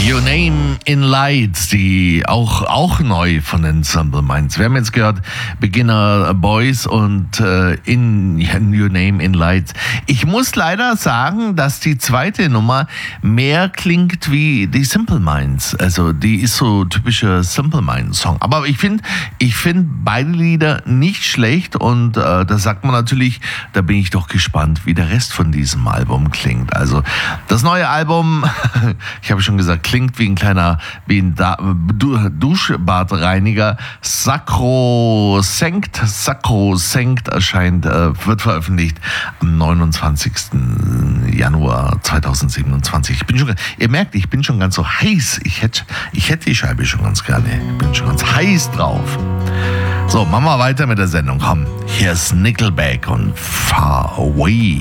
Your Name in Lights, die auch neu von den Simple Minds. Wir haben jetzt gehört Beginner Boys und in Your Name in Lights. Ich muss leider sagen, dass die zweite Nummer mehr klingt wie die Simple Minds. Also die ist so typischer Simple Minds Song. Aber ich finde beide Lieder nicht schlecht und da sagt man natürlich, da bin ich doch gespannt, wie der Rest von diesem Album klingt. Also das neue Album, ich habe schon gesagt, klingt wie ein Duschbadreiniger. Sakrosankt erscheint, wird veröffentlicht am 29. Januar 2027. Ihr merkt, ich bin schon ganz so heiß. Ich hätte die Scheibe schon ganz gerne. Ich bin schon ganz heiß drauf. So, machen wir weiter mit der Sendung. Komm, hier ist Nickelback und Far Away.